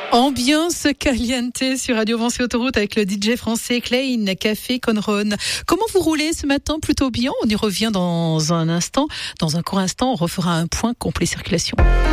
Ambiance caliente sur Radio Vinci Autoroute avec le DJ français Klein Café Conron. Comment vous roulez ce matin? Plutôt bien. On y revient dans un instant. Dans un court instant, on refera un point complet circulation.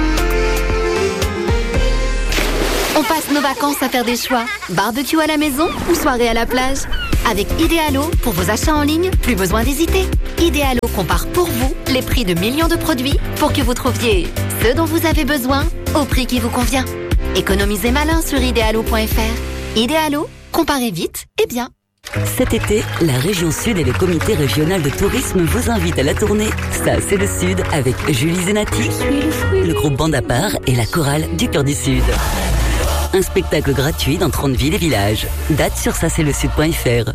On passe nos vacances à faire des choix. Barbecue à la maison ou soirée à la plage? Avec Idealo, pour vos achats en ligne, plus besoin d'hésiter. Idealo compare pour vous les prix de millions de produits pour que vous trouviez ce dont vous avez besoin au prix qui vous convient. Économisez malin sur idealo.fr. Idealo, comparez vite et bien. Cet été, la région Sud et le comité régional de tourisme vous invitent à la tournée Ça c'est le Sud avec Julie Zenati, le groupe Bande à part et la chorale du Cœur du Sud. Un spectacle gratuit dans 30 villes et villages. Date sur ça-c'est-le-sud.fr.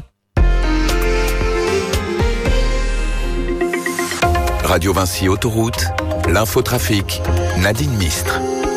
Radio Vinci Autoroute, l'infotrafic, Nadine Mistre.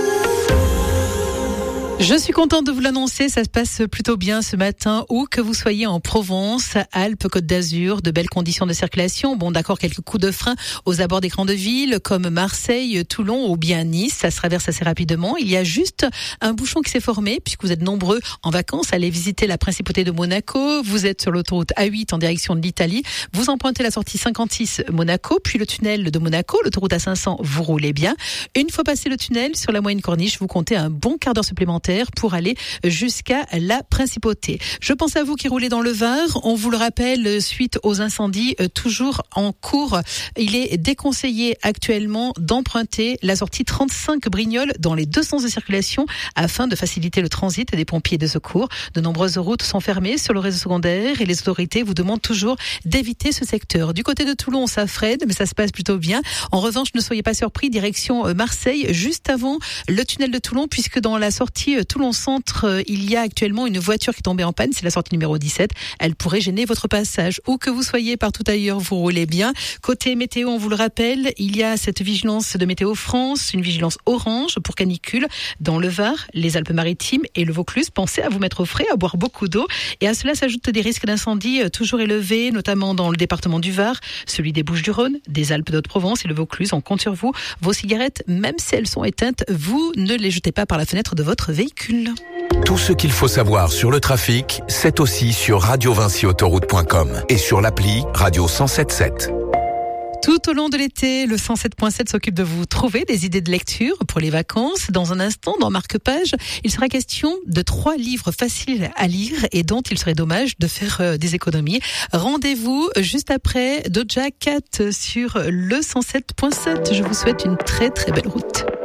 Je suis contente de vous l'annoncer, ça se passe plutôt bien ce matin, où que vous soyez en Provence, Alpes, Côte d'Azur, de belles conditions de circulation. Bon, d'accord, quelques coups de frein aux abords des grandes villes comme Marseille, Toulon ou bien Nice. Ça se traverse assez rapidement. Il y a juste un bouchon qui s'est formé puisque vous êtes nombreux en vacances à aller visiter la principauté de Monaco. Vous êtes sur l'autoroute A8 en direction de l'Italie. Vous empruntez la sortie 56 Monaco, puis le tunnel de Monaco, l'autoroute A500, vous roulez bien. Une fois passé le tunnel, sur la moyenne corniche, vous comptez un bon quart d'heure supplémentaire pour aller jusqu'à la principauté. Je pense à vous qui roulez dans le Var. On vous le rappelle, suite aux incendies toujours en cours, il est déconseillé actuellement d'emprunter la sortie 35 Brignoles dans les deux sens de circulation afin de faciliter le transit des pompiers et des secours. De nombreuses routes sont fermées sur le réseau secondaire et les autorités vous demandent toujours d'éviter ce secteur. Du côté de Toulon, ça freine, mais ça se passe plutôt bien. En revanche, ne soyez pas surpris, direction Marseille, juste avant le tunnel de Toulon, puisque dans la sortie Toulon Centre, il y a actuellement une voiture qui est tombée en panne, c'est la sortie numéro 17. Elle pourrait gêner votre passage. Où que vous soyez, partout ailleurs, vous roulez bien. Côté météo, on vous le rappelle, il y a cette vigilance de Météo France, une vigilance orange pour canicule dans le Var, les Alpes-Maritimes et le Vaucluse. Pensez à vous mettre au frais, à boire beaucoup d'eau. Et à cela s'ajoutent des risques d'incendie toujours élevés, notamment dans le département du Var, celui des Bouches-du-Rhône, des Alpes de Haute-Provence et le Vaucluse. On compte sur vous. Vos cigarettes, même si elles sont éteintes, vous ne les jetez pas par la fenêtre de votre véhicule. Tout ce qu'il faut savoir sur le trafic, c'est aussi sur radiovinciautoroute.com et sur l'appli Radio 107.7. Tout au long de l'été, le 107.7 s'occupe de vous trouver des idées de lecture pour les vacances. Dans un instant, dans Marque-Page, il sera question de 3 livres faciles à lire et dont il serait dommage de faire des économies. Rendez-vous juste après Doja Cat sur le 107.7. Je vous souhaite une très très belle route.